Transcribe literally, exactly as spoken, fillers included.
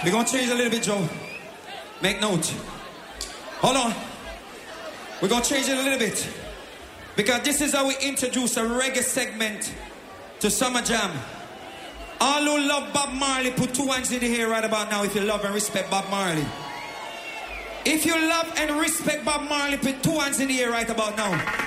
We're gonna change a little bit, Joe. Make note. Hold on. We're gonna change it a little bit. Because this is how we introduce a reggae segment to Summer Jam. All who love Bob Marley, put two hands in the air right about now if you love and respect Bob Marley. If you love and respect Bob Marley, put two hands in the air right about now.